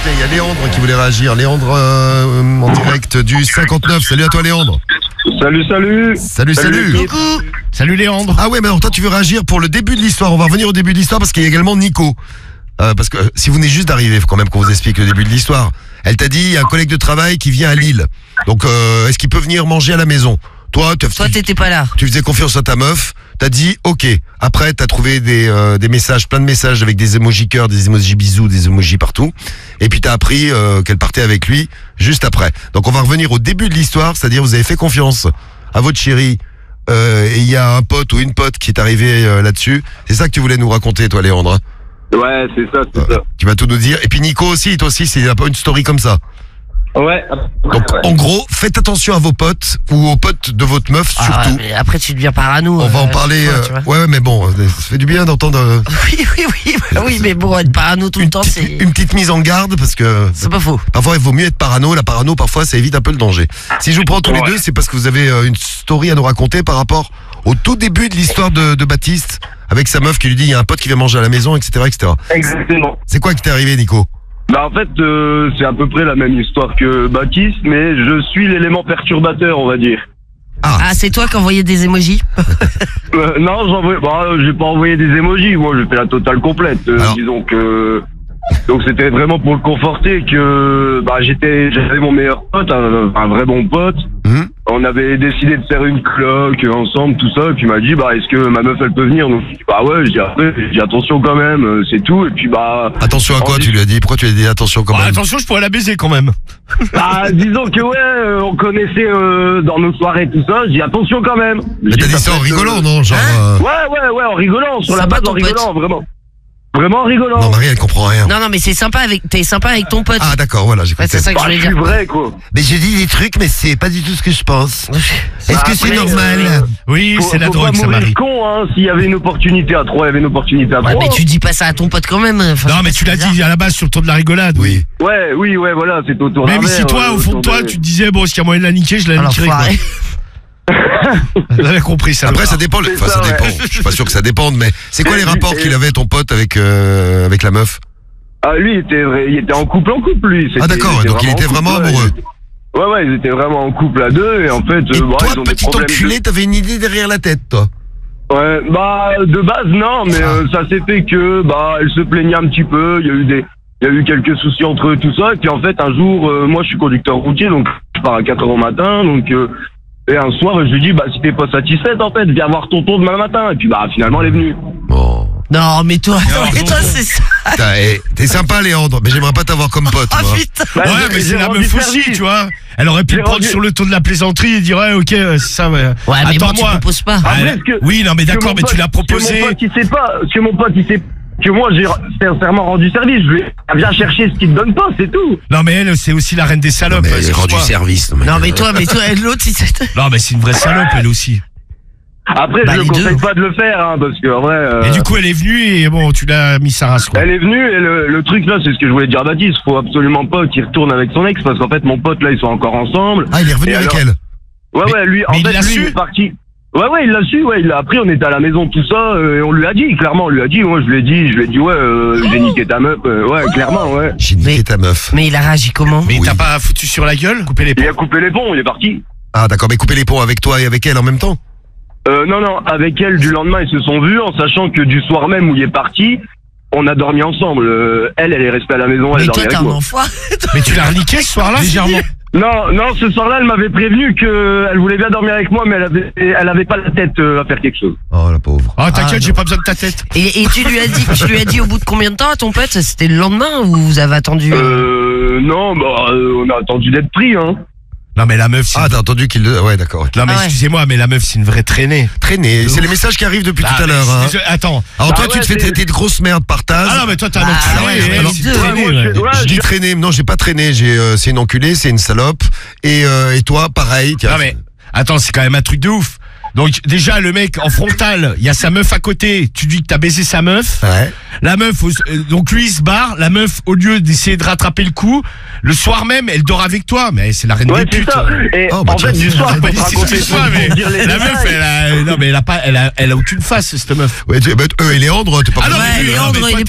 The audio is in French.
il y a Léandre qui voulait réagir. Léandre en direct du 59. Salut à toi Léandre. Salut. Salut. Coucou. Salut Léandre. Ah ouais, mais alors toi tu veux réagir pour le début de l'histoire. On va revenir au début de l'histoire parce qu'il y a également Nico. Parce que si vous venez juste d'arriver, il faut quand même qu'on vous explique le début de l'histoire. Elle t'a dit, il y a un collègue de travail qui vient à Lille. Donc est-ce qu'il peut venir manger à la maison? Toi, t'étais pas là. Tu faisais confiance à ta meuf. T'as dit ok. Après, t'as trouvé des messages, plein de messages avec des emojis cœur, des emojis bisous, des emojis partout. Et puis t'as appris qu'elle partait avec lui juste après. Donc on va revenir au début de l'histoire, c'est-à-dire vous avez fait confiance à votre chérie. Et il y a un pote ou une pote qui est arrivé là-dessus. C'est ça que tu voulais nous raconter, toi, Léandre? Ouais, c'est ça. Tu vas tout nous dire. Et puis Nico aussi, toi aussi, c'est un peu une story comme ça. Ouais. Donc en gros, faites attention à vos potes ou aux potes de votre meuf surtout. Mais après tu deviens parano. On va en parler. Ouais, mais bon, ça fait du bien d'entendre. Oui, mais bon, être parano tout le temps, c'est. Une petite mise en garde parce que. C'est pas faux. Parfois, il vaut mieux être parano. La parano, parfois, ça évite un peu le danger. Si je vous prends tous les deux, c'est parce que vous avez une story à nous raconter par rapport au tout début de l'histoire de Baptiste avec sa meuf qui lui dit il y a un pote qui vient manger à la maison, etc., etc. Exactement. C'est quoi qui t'est arrivé, Nico? Bah en fait, c'est à peu près la même histoire que Baptiste, mais je suis l'élément perturbateur, on va dire. Ah, c'est toi qui envoyais des emojis? Non, j'ai pas envoyé des emojis, moi j'ai fait la totale complète. Disons que donc c'était vraiment pour le conforter que j'avais mon meilleur pote, un vrai bon pote. On avait décidé de faire une cloque ensemble, tout ça, et puis il m'a dit est-ce que ma meuf elle peut venir? Donc je dis ouais, je dis attention quand même, c'est tout, et puis attention à quoi tu lui as dit? Pourquoi tu lui as dit attention quand même? Attention, je pourrais la baiser quand même. Disons que on connaissait dans nos soirées tout ça, je dis attention quand même. Mais t'as dit ça en rigolant, non? Genre. Ouais, en rigolant, sur la base en rigolant, vraiment. Vraiment en rigolant. Non, Marie, elle comprend rien. Non, mais c'est sympa t'es sympa avec ton pote. Ah, d'accord, voilà, j'ai compris. C'est ça que je voulais dire. C'est vrai, quoi. Mais j'ai dit des trucs, mais c'est pas du tout ce que je pense. Est-ce que c'est normal? Oui, c'est la drogue, ça, Marie. Con, hein. S'il y avait une opportunité à 3, il y avait une opportunité à 3. Mais tu dis pas ça à ton pote quand même. Non, mais tu l'as dit à la base sur le ton de la rigolade. Oui. Ouais, voilà, c'est autour d'un Même si toi, au fond de toi, tu te disais, bon, s'il y a moyen de la niquer, je la niquerai. J'avais compris ça. Après ça dépend, ça dépend. Je suis pas sûr que ça dépende, mais c'est quoi les rapports qu'il avait ton pote avec la meuf? Ah lui il était en couple lui. Ah d'accord, donc il était vraiment amoureux. Ouais, ils étaient vraiment en couple à deux et en fait. Et toi, petit enculé, t'avais une idée derrière la tête, toi? Ouais, de base non, mais ça s'est fait que elle se plaignait un petit peu. Il y a eu quelques soucis entre eux, tout ça. Et puis en fait un jour, moi je suis conducteur routier, donc je pars à 4h au matin, donc. Et un soir, je lui dis, si t'es pas satisfaite, en fait, viens voir tonton demain matin. Et puis, finalement, elle est venue. Bon. Non, mais toi, c'est ça. T'es sympa, Léandre, mais j'aimerais pas t'avoir comme pote, moi. Putain. Ouais, mais c'est la meuf aussi, tu vois. Elle aurait pu le prendre sur le ton de la plaisanterie et dire, ok, c'est ça, ouais. Ouais, mais moi, tu proposes pas. Oui, non, mais d'accord, mais tu l'as proposé. Que mon pote, il sait pas. Que moi j'ai sincèrement rendu service, je lui ai bien chercher ce qu'il te donne pas, c'est tout. Non mais elle c'est aussi la reine des salopes. Non, mais elle a rendu service. Non mais toi l'autre Non mais c'est une vraie salope elle aussi. Après je ne conseille pas de le faire parce que en vrai. Et du coup elle est venue et bon tu l'as mis sa race quoi. Elle est venue et le truc là c'est ce que je voulais dire à Baptiste, faut absolument pas qu'il retourne avec son ex parce qu'en fait mon pote là ils sont encore ensemble. Ah il est revenu avec elle. Ouais lui en fait lui il est parti. Ouais, il l'a su, il l'a appris, on était à la maison, tout ça, et on lui a dit, clairement, moi je lui ai dit, j'ai niqué ta meuf, clairement, ouais. J'ai niqué ta meuf. Mais il a réagi comment? Mais il t'a pas foutu sur la gueule? Coupé les ponts? Il a coupé les ponts, il est parti. Ah d'accord, mais couper les ponts avec toi et avec elle en même temps? Non, avec elle, du lendemain, ils se sont vus, en sachant que du soir même où il est parti, on a dormi ensemble. Elle est restée à la maison, elle a dormi avec moi. Mais tu l'as reliqué ce soir-là? Légèrement. Non, ce soir-là, elle m'avait prévenu qu'elle voulait bien dormir avec moi, mais elle avait pas la tête à faire quelque chose. Oh, la pauvre. Oh, t'inquiète, j'ai pas besoin de ta tête. Et tu lui as dit au bout de combien de temps à ton pote? C'était le lendemain ou vous avez attendu? Non, on a attendu d'être pris, Non mais la meuf c'est... Ah t'as entendu qu'il... Ouais d'accord. Non mais excusez-moi mais la meuf c'est une vraie traînée. Traînée, c'est les messages qui arrivent depuis tout à l'heure. Attends. Alors toi tu te fais traiter de grosse merde par Taz. Ah non mais toi t'as un enculé. Je dis traîner, non j'ai pas traîné, c'est une enculée, c'est une salope. Et toi pareil. Non mais attends c'est quand même un truc de ouf. Donc déjà le mec en frontal, il y a sa meuf à côté, tu dis que t'as baisé sa meuf. Ouais. La meuf, donc lui il se barre, la meuf au lieu d'essayer de rattraper le coup, le soir même elle dort avec toi, mais c'est la reine des putes. Ça. Et en fait du soir je peux te raconter ça, mais la meuf elle a aucune face cette meuf. Ouais, et Léandre, t'es pas. Ah non, Léandre,